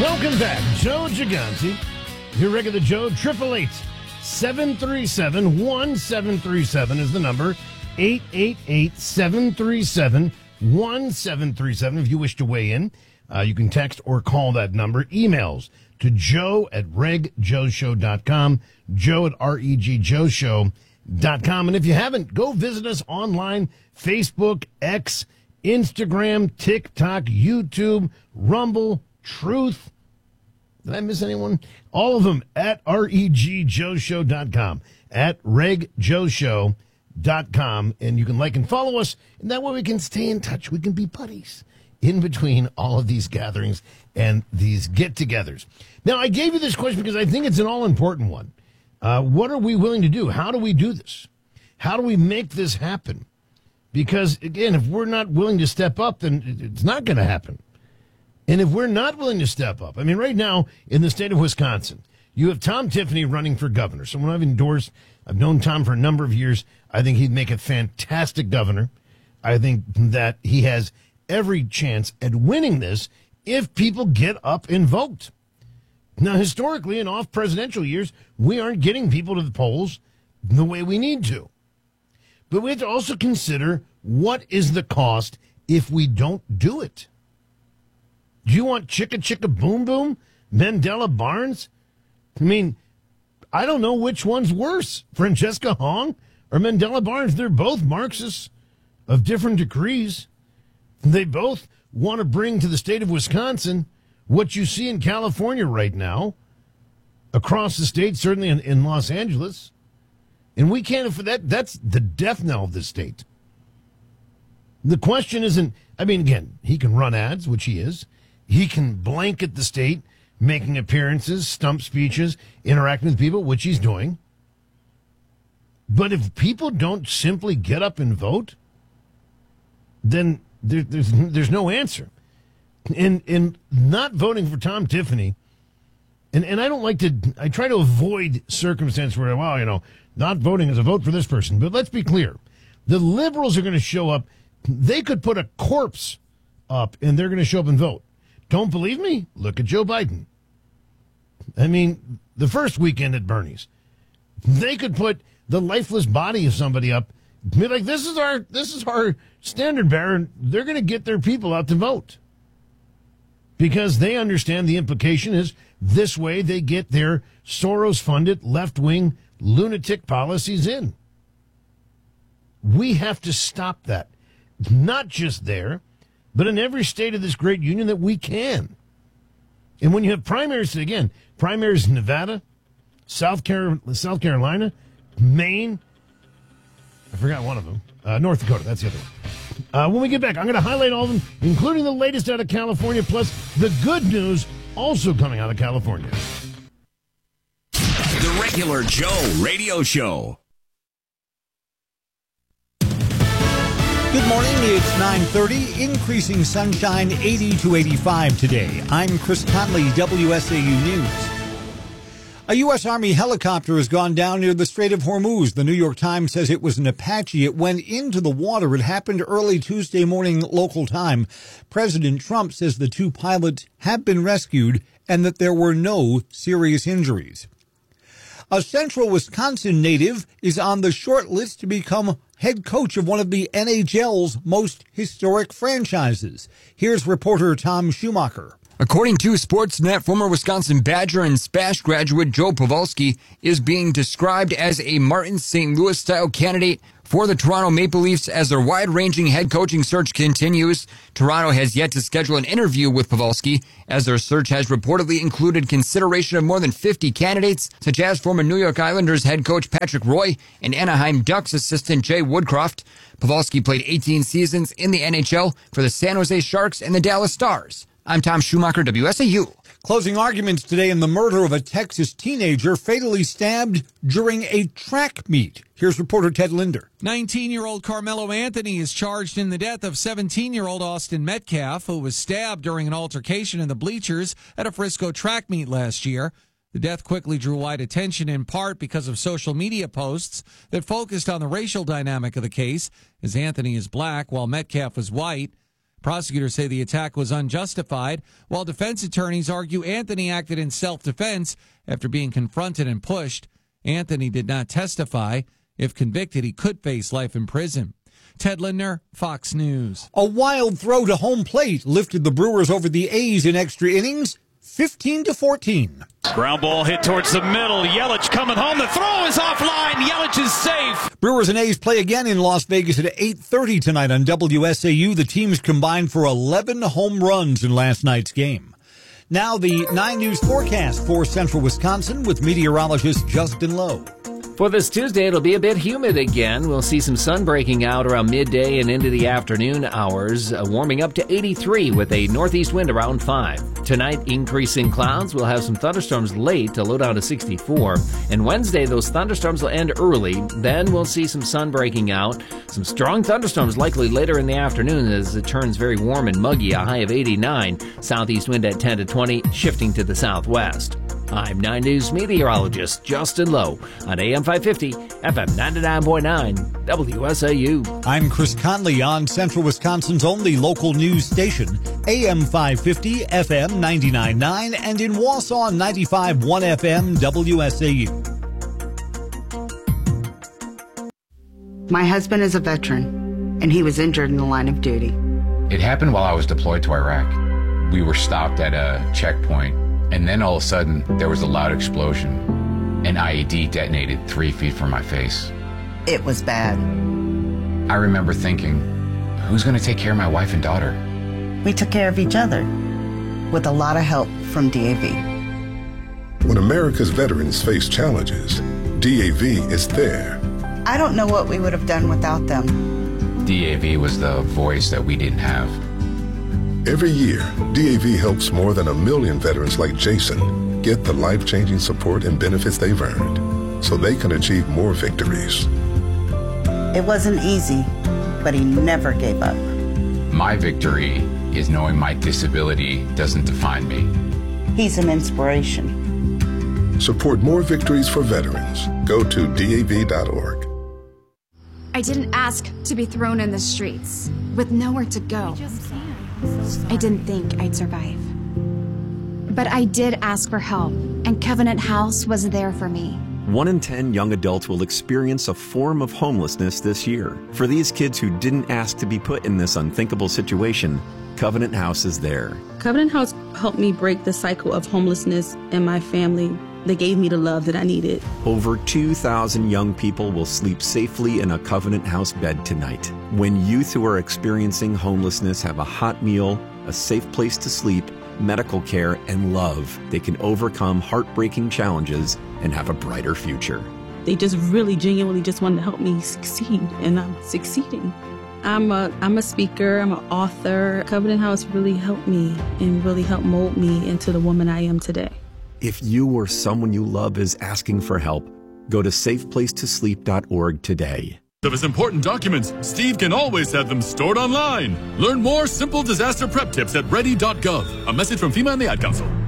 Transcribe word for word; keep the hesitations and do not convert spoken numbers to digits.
Welcome back. Joe Gigante, your regular Joe. Triple eight seven three seven one seven three seven is the number. Eight eight eight seven three seven one seven three seven. If you wish to weigh in, uh, you can text or call that number. Emails to Joe at reg joe show dot com. Joe at reg joe show dot com. And if you haven't, go visit us online. Facebook, X, Instagram, TikTok, YouTube, Rumble, Truth. Did I miss anyone? All of them at reg joe show dot com. At reg joe show dot com. And you can like and follow us. And that way we can stay in touch. We can be buddies in between all of these gatherings and these get-togethers. Now, I gave you this question because I think it's an all-important one. Uh, what are we willing to do? How do we do this? How do we make this happen? Because, again, if we're not willing to step up, then it's not going to happen. And if we're not willing to step up, I mean, right now in the state of Wisconsin, you have Tom Tiffany running for governor, someone I've endorsed. I've known Tom for a number of years. I think he'd make a fantastic governor. I think that he has every chance at winning this if people get up and vote. Now, historically, in off-presidential years, we aren't getting people to the polls the way we need to. But we have to also consider what is the cost if we don't do it. Do you want chicka chicka boom boom, Mandela Barnes? I mean, I don't know which one's worse, Francesca Hong or Mandela Barnes. They're both Marxists of different degrees. They both want to bring to the state of Wisconsin what you see in California right now, across the state, certainly in, in Los Angeles. And we can't afford that. That's the death knell of the state. The question isn't, I mean, again, he can run ads, which he is. He can blanket the state, making appearances, stump speeches, interacting with people, which he's doing. But if people don't simply get up and vote, then there, there's there's no answer. And and not voting for Tom Tiffany, and, and I don't like to, I try to avoid circumstances where, well, you know, not voting is a vote for this person. But let's be clear. The liberals are going to show up. They could put a corpse up and they're going to show up and vote. Don't believe me? Look at Joe Biden. I mean, the first weekend at Bernie's, they could put the lifeless body of somebody up, be like, this is our, this is our standard bearer, and they're going to get their people out to vote. Because they understand the implication is this way they get their Soros-funded left-wing lunatic policies in. We have to stop that. Not just there, but in every state of this great union that we can. And when you have primaries, again, primaries in Nevada, South Carolina, South Carolina, Maine, I forgot one of them, uh, North Dakota, that's the other one. Uh, when we get back, I'm going to highlight all of them, including the latest out of California, plus the good news also coming out of California. The Regular Joe Radio Show. Good morning, it's nine thirty, increasing sunshine eighty to eighty-five today. I'm Chris Conley, W S A U News. A U S. Army helicopter has gone down near the Strait of Hormuz. The New York Times says it was an Apache. It went into the water. It happened early Tuesday morning local time. President Trump says the two pilots have been rescued and that there were no serious injuries. A central Wisconsin native is on the short list to become head coach of one of the N H L's most historic franchises. Here's reporter Tom Schumacher. According to Sportsnet, former Wisconsin Badger and Spash graduate Joe Pavelski is being described as a Martin Saint Louis-style candidate for the Toronto Maple Leafs as their wide-ranging head coaching search continues. Toronto has yet to schedule an interview with Pavelski, as their search has reportedly included consideration of more than fifty candidates, such as former New York Islanders head coach Patrick Roy and Anaheim Ducks assistant Jay Woodcroft. Pavelski played eighteen seasons in the N H L for the San Jose Sharks and the Dallas Stars. I'm Tom Schumacher, W S A U. Closing arguments today in the murder of a Texas teenager fatally stabbed during a track meet. Here's reporter Ted Linder. nineteen-year-old Carmelo Anthony is charged in the death of seventeen-year-old Austin Metcalf, who was stabbed during an altercation in the bleachers at a Frisco track meet last year. The death quickly drew wide attention, in part because of social media posts that focused on the racial dynamic of the case, as Anthony is black while Metcalf was white. Prosecutors say the attack was unjustified, while defense attorneys argue Anthony acted in self-defense after being confronted and pushed. Anthony did not testify. If convicted, he could face life in prison. Ted Lindner, Fox News. A wild throw to home plate lifted the Brewers over the A's in extra innings, fifteen to fourteen. Ground ball hit towards the middle. Yelich coming home. The throw is offline. Yelich is safe. Brewers and A's play again in Las Vegas at eight thirty tonight on W S A U. The teams combined for eleven home runs in last night's game. Now the nine News forecast for central Wisconsin with meteorologist Justin Lowe. For this Tuesday, it'll be a bit humid again. We'll see some sun breaking out around midday and into the afternoon hours, uh, warming up to eighty-three with a northeast wind around five. Tonight, increasing clouds. We'll have some thunderstorms late to low down to sixty-four. And Wednesday, those thunderstorms will end early. Then we'll see some sun breaking out. Some strong thunderstorms likely later in the afternoon as it turns very warm and muggy, a high of eighty-nine. Southeast wind at ten to twenty, shifting to the southwest. I'm nine News meteorologist Justin Lowe on A M five fifty, F M ninety-nine point nine, W S A U. I'm Chris Conley on Central Wisconsin's only local news station, A M five fifty, F M ninety-nine point nine, and in Wausau, ninety-five point one F M, W S A U. My husband is a veteran, and he was injured in the line of duty. It happened while I was deployed to Iraq. We were stopped at a checkpoint. And then all of a sudden, there was a loud explosion. An I E D detonated three feet from my face. It was bad. I remember thinking, who's going to take care of my wife and daughter? We took care of each other, with a lot of help from D A V. When America's veterans face challenges, D A V is there. I don't know what we would have done without them. D A V was the voice that we didn't have. Every year, D A V helps more than a million veterans like Jason get the life-changing support and benefits they've earned so they can achieve more victories. It wasn't easy, but he never gave up. My victory is knowing my disability doesn't define me. He's an inspiration. Support more victories for veterans. Go to D A V dot org. I didn't ask to be thrown in the streets with nowhere to go. I didn't think I'd survive. But I did ask for help, and Covenant House was there for me. One in ten young adults will experience a form of homelessness this year. For these kids who didn't ask to be put in this unthinkable situation, Covenant House is there. Covenant House helped me break the cycle of homelessness in my family. They gave me the love that I needed. Over two thousand young people will sleep safely in a Covenant House bed tonight. When youth who are experiencing homelessness have a hot meal, a safe place to sleep, medical care, and love, they can overcome heartbreaking challenges and have a brighter future. They just really genuinely just wanted to help me succeed, and I'm succeeding. I'm a, I'm a speaker, I'm an author. Covenant House really helped me and really helped mold me into the woman I am today. If you or someone you love is asking for help, go to safe place to sleep dot org today. Of his important documents, Steve can always have them stored online. Learn more simple disaster prep tips at ready dot gov. A message from FEMA and the Ad Council.